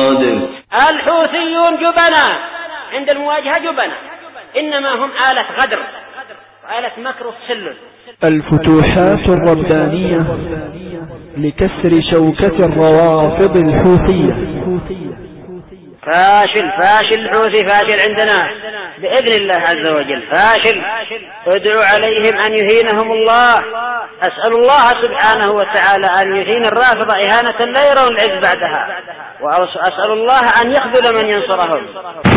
المراد. الحوثيون جبناء عند المواجهة، جبناء، إنما هم آلة غدر وآلة مكر والسلل. الفتوحات الربانية لكسر شوكة الروافض الحوثية. فاشل الحوثي، فاشل عندنا بإذن الله عز وجل، فاشل. ادعو عليهم أن يهينهم الله. أسأل الله سبحانه وتعالى أن يهين الرافضة إهانة لا يرون العز بعدها، وأسأل الله أن يخذل من ينصرهم.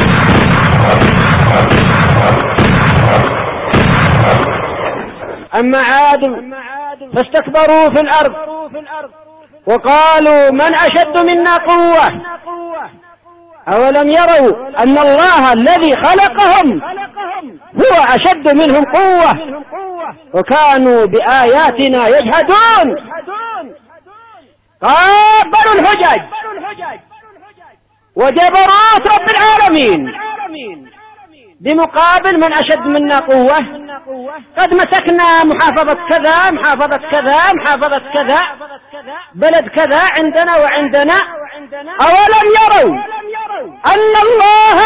أما عاد فاستكبروا في الأرض وقالوا من أشد منا قوة أولم يروا أن الله الذي خلقهم هو أشد منهم قوة وكانوا بآياتنا يجحدون. قابلوا الحجج وجبروت رب العالمين بمقابل من أشد منا قوة. قد مسكنا محافظة كذا، محافظة كذا، محافظة كذا، بلد كذا عندنا وعندنا. أولم يروا أن الله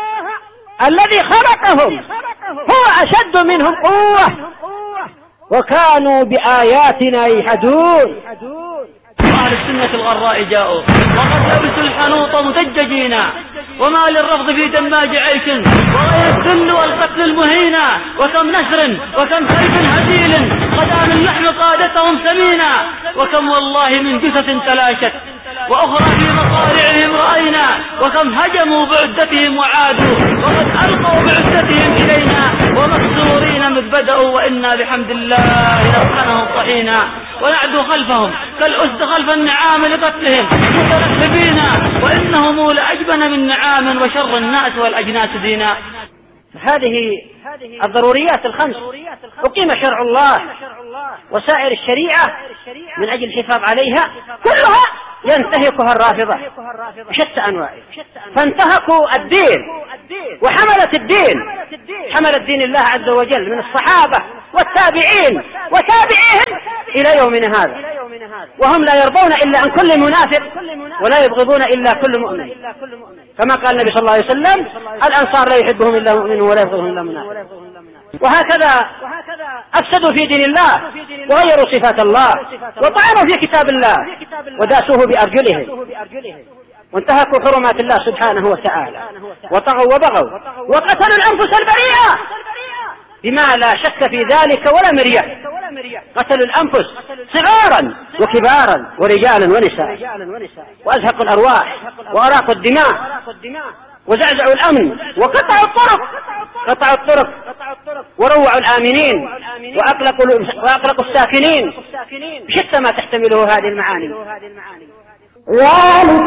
الذي خلقهم هو أشد منهم قوة وكانوا بآياتنا يجحدون. أهل السنة الغراء جاءوا وقد لبسوا الحنوط متججين، وما للرفض في دماج عيش وغير الذل والقتل المهينا. وكم نسر وكم سيف هزيل قد آن اللحم قادتهم سمينا. وكم والله من جثث تلاشت وأخرى في مصارعهم رأينا. وكم هجموا بعدتهم وعادوا وقد ألقوا بعدتهم إلينا. ومكسورين مذ بدأوا وإنا بحمد الله نطحنهم طحينا. ونعدو خلفهم كالأسد خلف النعام لقتلهم متلهبين. وإنهم لأجبن من نعام وشر الناس والأجناس دينا. هذه الضروريات الخمس أقيم شرع الله وسائر الشريعة من أجل الحفاظ عليها، كلها ينتهكها الرافضة بشتى أنواعه. فانتهكوا الدين وحملة الدين، حملت دين الله عز وجل من الصحابة والتابعين وتابعيهم إلى يومنا هذا، وهم لا يرضون إلا عن كل منافق ولا يبغضون إلا كل مؤمن، كما قال النبي صلى الله عليه وسلم الأنصار لا يحبهم إلا مؤمن ولا يبغضهم إلا منافق. وهكذا أفسدوا في دين الله وغيروا صفات الله وطعنوا في كتاب الله وداسوه بأرجلهم وانتهكوا حرمات الله سبحانه وتعالى وطغوا وبغوا وقتلوا الأنفس البريئة بما لا شك في ذلك ولا مرية. قتلوا الأنفس صغارا وكبارا ورجالا ونساء وأزهقوا الأرواح وأراقوا الدماء وزعزعوا الأمن وقطعوا الطرق وروعوا الآمنين وأقلقوا الساكنين بشتى ما تحتمله هذه المعاني.